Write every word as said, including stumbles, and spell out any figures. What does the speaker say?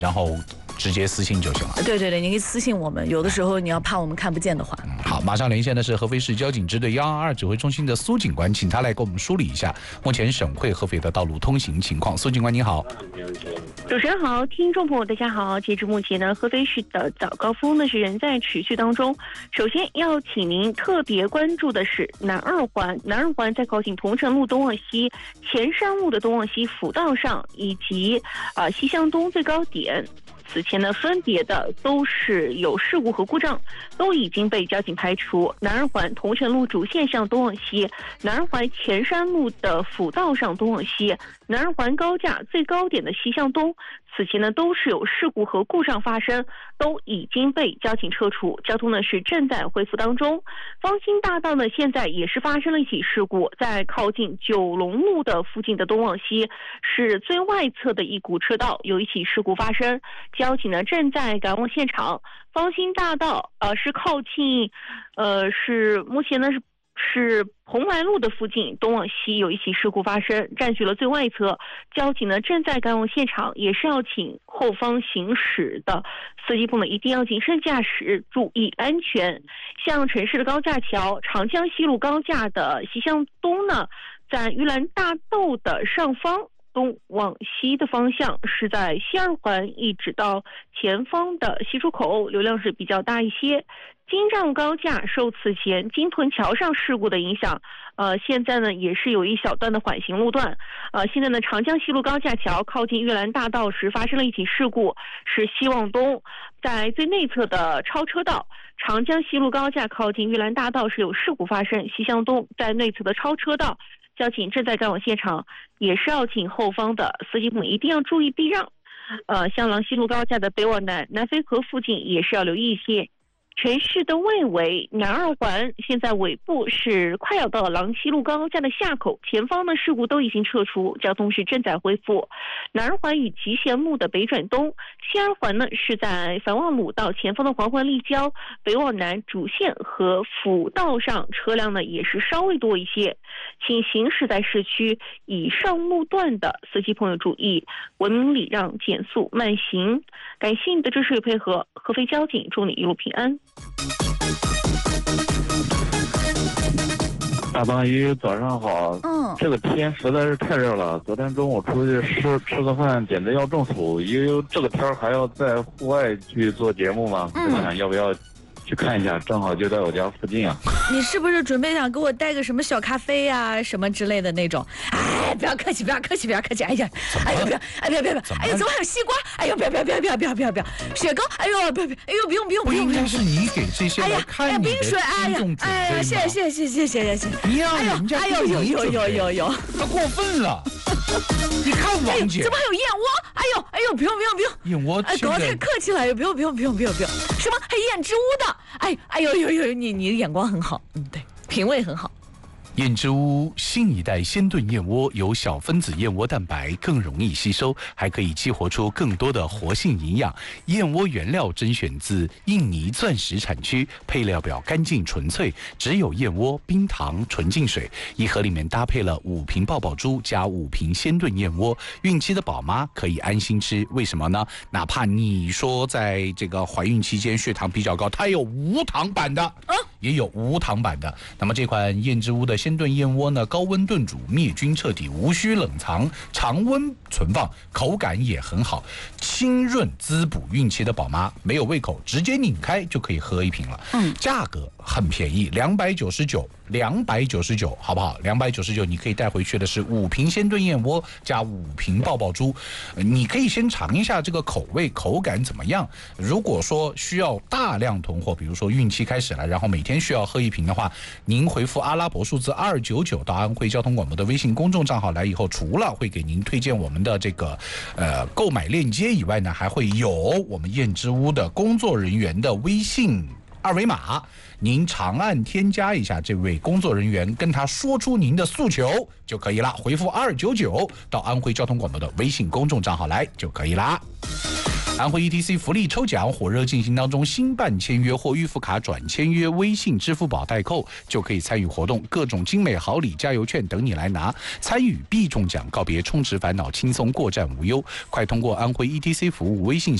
然后直接私信就行了。 对对对，你可以私信我们，有的时候你要怕我们看不见的话。 嗯，好，马上连线的是合肥市交警支队一二二指挥中心的苏警官，请他来给我们梳理一下目前省会合肥的道路通行情况。苏警官您好。 主持人好，听众朋友大家好。截至目前呢，合肥市的早高峰呢是仍在持续当中。首先要请您特别关注的是南二环，南二环在靠近桐城路东往西、前山路的东往西辅道上，以及啊、呃、西向东最高点。此前呢，分别的都是有事故和故障，都已经被交警排除。南二环桐城路主线向东往西，南二环前山路的辅道上东往西，南二环高架最高点的西向东，此前呢都是有事故和故障发生，都已经被交警撤除，交通呢是正在恢复当中。方兴大道呢现在也是发生了一起事故，在靠近九龙路的附近的东往西是最外侧的一股车道有一起事故发生，交警呢正在赶往现场。方兴大道呃是靠近呃是目前呢是是蓬莱路的附近东往西有一起事故发生，占据了最外侧，交警呢正在赶往现场，也是要请后方行驶的司机朋友们一定要谨慎驾驶，注意安全。像城市的高架桥长江西路高架的西向东呢，在玉兰大道的上方，东往西的方向是在西二环一直到前方的西出口，流量是比较大一些。京藏高架受此前金屯桥上事故的影响，呃，现在呢也是有一小段的缓行路段。呃，现在呢长江西路高架桥靠近玉兰大道时发生了一起事故，是西往东，在最内侧的超车道。长江西路高架靠近玉兰大道是有事故发生，西向东在内侧的超车道。交警正在赶往现场，也是要请后方的司机们一定要注意避让。呃，像郎西路高架的北往南南淝河附近也是要留意一些。城市的外围南二环现在尾部是快要到郎西路高架的下口，前方的事故都已经撤除，交通是正在恢复。南二环与集贤路的北转东，西二环呢是在繁旺路到前方的环环立交，北往南主线和辅道上车辆呢也是稍微多一些，请行驶在市区以上路段的司机朋友注意文明礼让，减速慢行。感谢你的支持与配合，合肥交警祝你一路平安。 大帮鱼早上好， 嗯， 这个天实在是太热了。昨天中午出去吃吃个饭，简直要中暑。因为这个天还要在户外去做节目嘛， 嗯， 我想要不要去看一下？正好就在我家附近啊。 你是不是准备想给我带个什么小咖啡呀、啊、什么之类的那种？哎，不要客气，不要客气，不要客气！哎呀，哎呦不要，哎不要不要不要！哎呦，怎么还有西瓜？哎呦不要不要不要不要不要不要不要！雪糕！哎呦不要不要！哎呦不用不用不用！ 不应该是你给这些来看你的听众准备吗？ 哎呀，谢谢谢谢谢谢谢谢！ 你让人家给你有有有有， 他过分了！你看王姐， 怎么还有燕窝？哎呦哎呦不用不用不用！ 燕窝， 哎，狗太客气了，不用不用不用不用不用！什么还燕之屋的？哎哎呦呦呦，你你的眼光很好，嗯对，品味很好。 燕之屋新一代鲜炖燕窝有小分子燕窝蛋白，更容易吸收，还可以激活出更多的活性营养。燕窝原料甄选自印尼钻石产区，配料表干净纯粹，只有燕窝、冰糖、纯净水。一盒里面搭配了五瓶爆爆珠加五瓶鲜炖燕窝，孕期的宝妈可以安心吃。为什么呢？哪怕你说在这个怀孕期间血糖比较高，它有无糖版的，啊，也有无糖版的。那么这款燕之屋的鲜炖燕窝呢，高温炖煮灭菌彻底，无需冷藏，常温存放，口感也很好，清润滋补孕期的宝妈没有胃口，直接拧开就可以喝一瓶了。嗯，价格很便宜，两百九十九，两百九十九，好不好？两百九十九，你可以带回去的是五瓶鲜炖燕窝加五瓶爆爆珠，你可以先尝一下这个口味口感怎么样。如果说需要大量囤货，比如说孕期开始了，然后每天需要喝一瓶的话，您回复阿拉伯数字二九九到安徽交通广播的微信公众账号来以后，除了会给您推荐我们的这个呃购买链接以外呢，还会有我们燕之屋的工作人员的微信二维码，您长按添加一下这位工作人员，跟他说出您的诉求就可以了，回复二九九到安徽交通广播的微信公众账号来就可以啦。 安徽 E T C 福利抽奖火热进行当中，新办签约或预付卡转签约，微信、支付宝代扣就可以参与活动，各种精美好礼、加油券等你来拿，参与必中奖，告别充值烦恼，轻松过站无忧。快通过安徽 E T C 服务微信